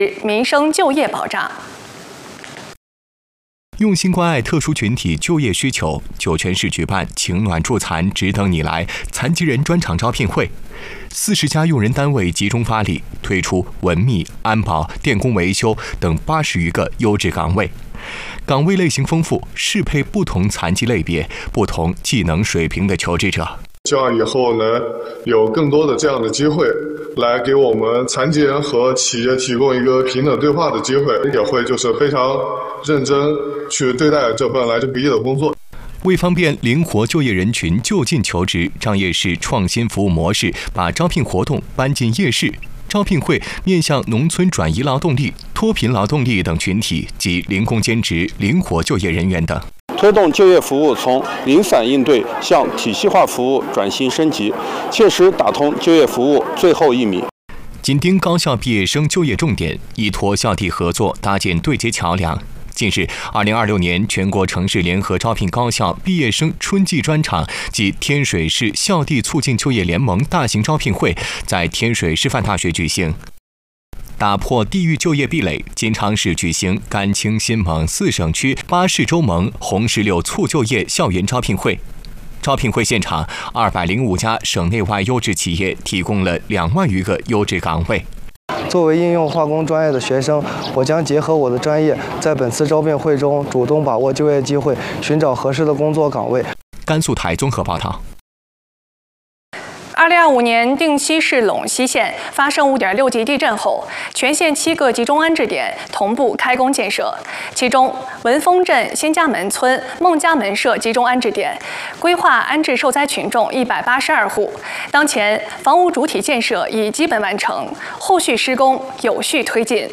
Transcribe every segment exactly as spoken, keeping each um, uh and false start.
民生就业保障。 用心关爱特殊群体就业需求，酒泉市举办“情暖助残，只等你来”残疾人专场招聘会，四十家用人单位集中发力，推出文秘、安保、电工维修等八十余个优质岗位。岗位类型丰富，适配不同残疾类别、不同技能水平的求职者。 希望以后能有更多的这样的机会，来给我们残疾人和企业提供一个平等对话的机会，也会就是非常认真去对待这份来之不易的工作。 为方便灵活就业人群就近求职，张掖市创新服务模式把招聘活动搬进夜市。招聘会面向农村转移劳动力、脱贫劳动力等群体及零工兼职、灵活就业人员等。 推动就业服务从零散应对向体系化服务转型升级，切实打通就业服务最后一米。 紧盯高校毕业生就业重点，依托校地合作搭建对接桥梁。近日，二零二六年全国城市联合招聘高校毕业生春季专场及天水市校地促进就业联盟大型招聘会在天水师范大学举行。打破地域就业壁垒，金昌市举行甘青新盟四省区八市州盟红石榴促就业校园招聘会。招聘会现场，二百零五家省内外优质企业提供了两万余个优质岗位。 作为应用化工专业的学生，我将结合我的专业，在本次招聘会中主动把握就业机会，寻找合适的工作岗位。 甘肃台综合报道。 二零二五年定西市陇西县发生五点六级地震后，全县七个集中安置点同步开工建设。其中，文峰镇先家门村孟家门社集中安置点规划安置受灾群众一百八十二户。当前，房屋主体建设已基本完成，后续施工有序推进。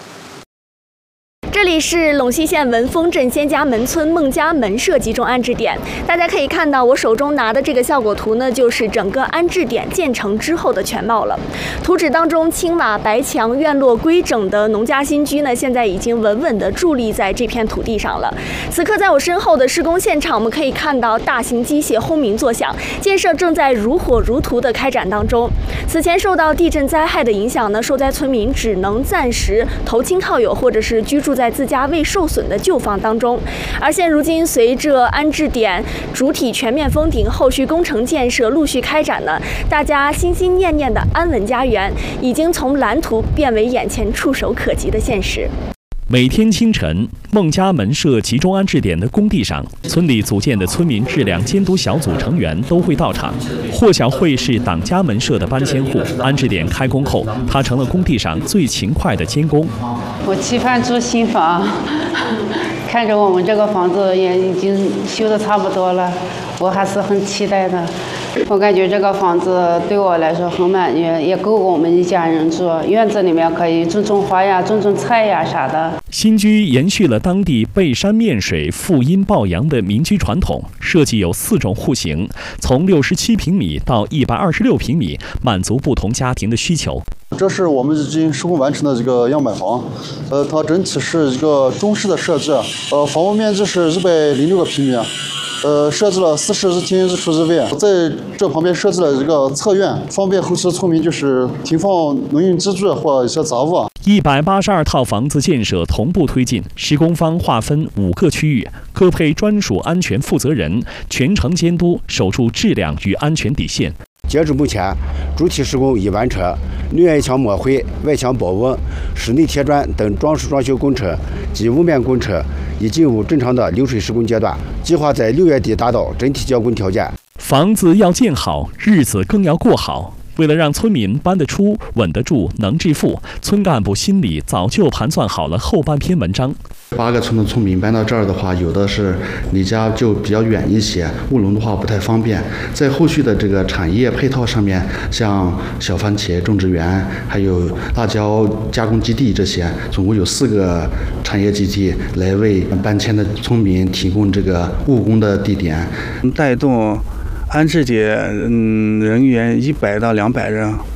这里是陇西县文峰镇先家门村孟家门社集中安置点，大家可以看到我手中拿的这个效果图呢，就是整个安置点建成之后的全貌了。图纸当中青瓦白墙、院落规整的农家新居呢，现在已经稳稳地伫立在这片土地上了。此刻在我身后的施工现场，我们可以看到大型机械轰鸣作响，建设正在如火如荼地开展当中。此前受到地震灾害的影响呢，受灾村民只能暂时投亲靠友，或者是居住在自家未受损的旧房当中。而现如今，随着安置点主体全面封顶，后续工程建设陆续开展呢，大家心心念念的安稳家园，已经从蓝图变为眼前触手可及的现实。 每天清晨，孟家门社集中安置点的工地上，村里组建的村民质量监督小组成员都会到场。霍小慧是党家门社的搬迁户，安置点开工后，她成了工地上最勤快的监工。 我期盼住新房，看着我们这个房子也已经修得差不多了，我还是很期待的。我感觉这个房子对我来说很满意，也够我们一家人住。院子里面可以种种花呀、种种菜呀啥的。 新居延续了当地背山面水、负阴抱阳的民居传统，设计有四种户型，从六十七平米到一百二十六平米，满足不同家庭的需求。 这是我们已经施工完成的这个样板房，呃，它整体是一个中式的设置，呃，房屋面积是一百零六个平米。呃，设置了四室一厅一厨一卫，在这旁边设置了一个侧院，方便后期村民就是停放农用机具或一些杂物。 一百八十二套房子建设同步推进，施工方划分五个区域，各配专属安全负责人，全程监督，守住质量与安全底线。 截至目前，主体施工已完成，内外墙抹灰、外墙保温、室内贴砖等装饰装修工程及屋面工程已进入正常的流水施工阶段，计划在六月底达到整体交工条件。 房子要建好，日子更要过好。为了让村民搬得出、稳得住、能致富，村干部心里早就盘算好了后半篇文章。 八个村的村民搬到这儿的话，有的是离家就比较远一些，务农的话不太方便。在后续的这个产业配套上面，像小番茄种植园，还有辣椒加工基地这些，总共有四个产业基地来为搬迁的村民提供这个务工的地点， 带动安置点嗯人员一百到两百人，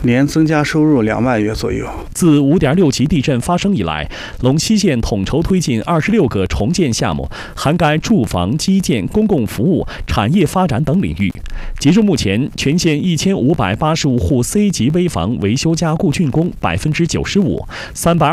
年增加收入两万元左右。 自五点六级地震发生以来，陇西县统筹推进二十六个重建项目，涵盖住房、基建、公共服务、产业发展等领域。截至目前，全县一千五百八十五户 C 级危房维修加固竣工百分之九十五，三百